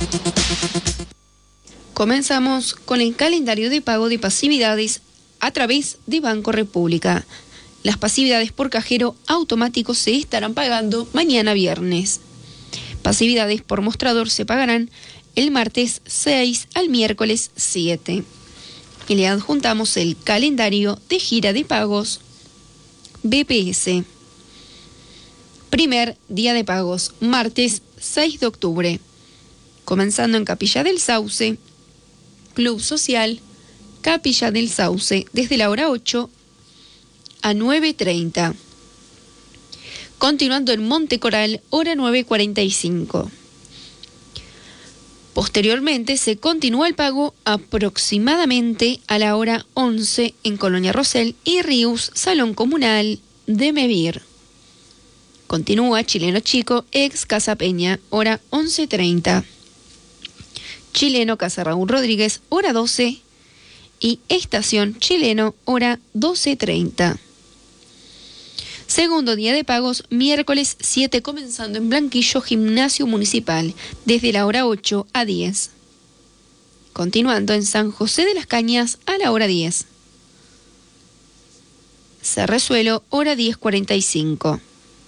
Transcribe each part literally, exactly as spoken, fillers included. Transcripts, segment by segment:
Comenzamos con el calendario de pago de pasividades a través de Banco República. Las pasividades por cajero automático se estarán pagando mañana viernes. Pasividades por mostrador se pagarán el martes seis al miércoles siete. Y le adjuntamos el calendario de gira de pagos B P S. Primer día de pagos, martes seis de octubre. Comenzando en Capilla del Sauce, Club Social, Capilla del Sauce, desde la hora ocho a nueve treinta. Continuando en Monte Coral, hora nueve cuarenta y cinco. Posteriormente se continúa el pago aproximadamente a la hora once en Colonia Rosell y Ríos, Salón Comunal de Mevir. Continúa Chileno Chico, ex Casa Peña, hora once treinta. Chileno Casa Raúl Rodríguez, hora doce. Y Estación Chileno, hora doce treinta. Segundo día de pagos, miércoles siete, comenzando en Blanquillo, Gimnasio Municipal, desde la hora ocho a diez. Continuando en San José de las Cañas a la hora diez. Cerrezuelo, hora diez cuarenta y cinco.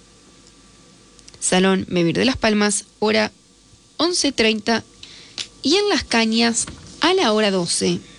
Salón Mevir de las Palmas, hora once treinta. Y en Las Cañas a la hora doce.